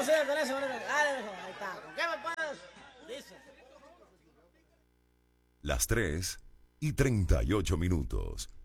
sigue con eso? Dale, mijo, ahí está. ¿Con qué me puedes? Dice. Las 3:38.